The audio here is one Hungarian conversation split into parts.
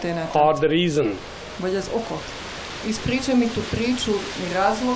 történetet, or the reason vagy az okot. Ispričaj mi tu priču i razlog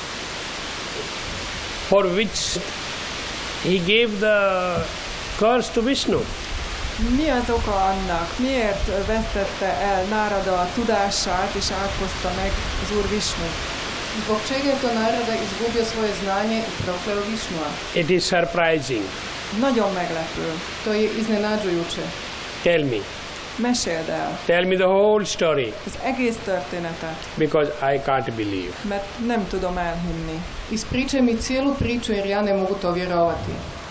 for which he gave the curse to Vishnu. Mi az oka annak? Miért vesztette el Nárada a tudását és áthozta meg az Úr Visnu? zbog čega je to Narada izgubio svoje znanje i prokleo Višnua. It is surprising. Nagyon meglepő. To je iznenađujuće. Tell me. Meséld el Tell me the whole story, az egész történetet, because I can't believe. mert nem tudom elhinni. Ispričaj mi cijelu priču jer ja ne mogu to vjerovati.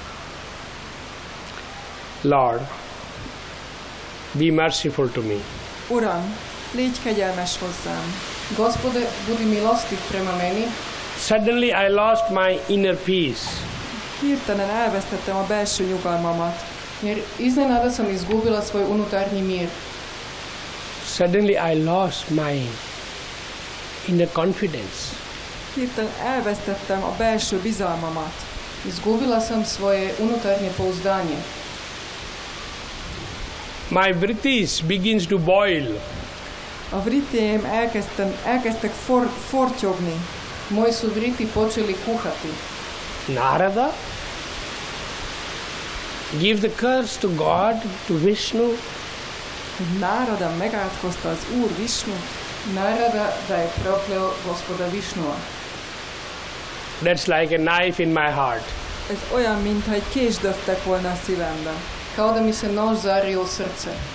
Lord, be merciful to me. Uram, légy kegyelmes hozzám. Gospode, budi milostiv prema meni. Suddenly I lost my inner peace. Hirtelen elvesztettem a belső nyugalmamat. Jer iznenada sam izgubila svoj unutarnji mir. Suddenly I lost my inner confidence. Hirtelen elvesztettem a belső bizalmamat. Izgubila sam svoje unutarnje pouzdanje. My vrittis begins to boil. A vritém elkezdtek fortyogni. Moji su vriti počeli kuhati. Narada give the curse to God, to Vishnu. Nárada megáthozta az Úr Visnut. Narada da je prokleo gospoda Višnua. That's like a knife in my heart. Ez olyan, mintha egy kés döftek volna a szívembe. Kao da mi se nož zario u srce.